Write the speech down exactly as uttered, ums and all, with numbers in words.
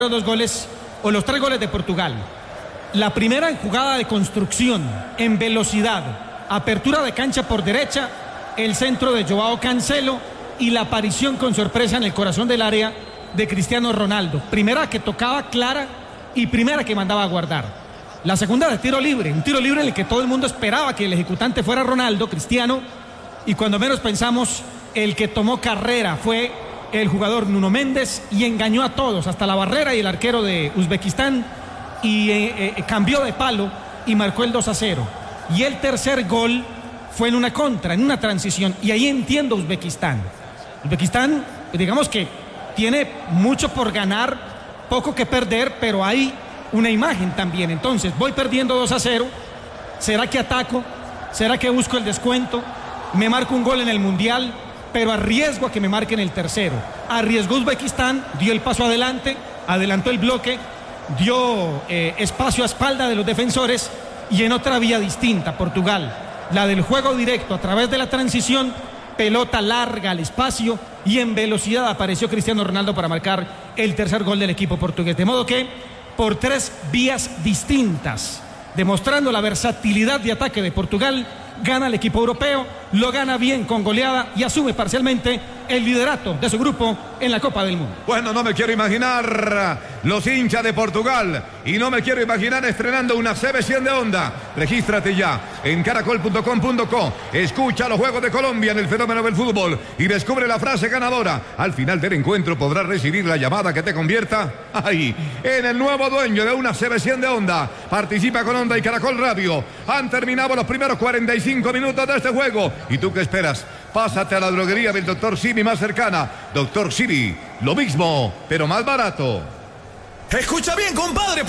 dos goles o los tres goles de Portugal. La primera en jugada de construcción, en velocidad, apertura de cancha por derecha, el centro de Joao Cancelo y la aparición con sorpresa en el corazón del área de Cristiano Ronaldo. Primera que tocaba clara y primera que mandaba a guardar. La segunda de tiro libre, un tiro libre en el que todo el mundo esperaba que el ejecutante fuera Ronaldo, Cristiano, y cuando menos pensamos, el que tomó carrera fue el jugador Nuno Méndez y engañó a todos, hasta la barrera y el arquero de Uzbekistán, y eh, eh, cambió de palo y marcó el dos a cero. Y el tercer gol fue en una contra, en una transición, y ahí entiendo Uzbekistán. Uzbekistán, digamos que tiene mucho por ganar, poco que perder, pero hay una imagen también. Entonces, voy perdiendo dos a cero, ¿será que ataco? ¿Será que busco el descuento? ¿Me marco un gol en el Mundial? Pero arriesgo a que me marquen el tercero. Arriesgó Uzbekistán, dio el paso adelante, adelantó el bloque, dio eh, espacio a espalda de los defensores, y en otra vía distinta, Portugal, la del juego directo a través de la transición, pelota larga al espacio, y en velocidad apareció Cristiano Ronaldo para marcar el tercer gol del equipo portugués. De modo que, por tres vías distintas, demostrando la versatilidad de ataque de Portugal, gana el equipo europeo, lo gana bien con goleada y asume parcialmente el liderato de su grupo en la Copa del Mundo. Bueno, no me quiero imaginar los hinchas de Portugal y no me quiero imaginar estrenando una C B cien de Onda. Regístrate ya en caracol punto com punto co. Escucha los Juegos de Colombia en el fenómeno del fútbol y descubre la frase ganadora. Al final del encuentro podrás recibir la llamada que te convierta ahí en el nuevo dueño de una C B cien de Onda. Participa con Onda y Caracol Radio. Han terminado los primeros cuarenta y cinco minutos de este juego. ¿Y tú qué esperas? Pásate a la droguería del doctor Simi más cercana. doctor Simi, lo mismo, pero más barato. Escucha bien, compadre.